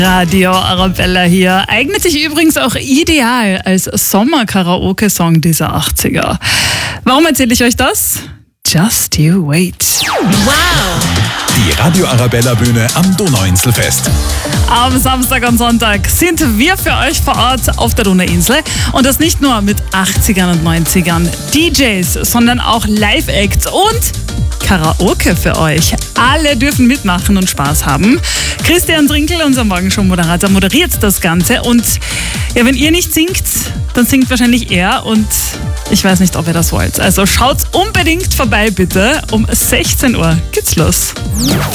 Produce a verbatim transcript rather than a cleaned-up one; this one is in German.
Radio Arabella hier. Eignet sich übrigens auch ideal als Sommer-Karaoke-Song dieser achtziger. Warum erzähle ich euch das? Just you wait. Wow! Die Radio Arabella Bühne am Donauinselfest. Am Samstag und Sonntag sind wir für euch vor Ort auf der Donauinsel. Und das nicht nur mit achtzigern und neunzigern D Js, sondern auch Live-Acts und Karaoke für euch. Alle dürfen mitmachen und Spaß haben. Christian Trinkel, unser Morgenshow-Moderator, moderiert das Ganze. Und ja, wenn ihr nicht singt, dann singt wahrscheinlich er. Und ich weiß nicht, ob ihr das wollt. Also schaut unbedingt vorbei, bitte. Um sechzehn Uhr geht's los.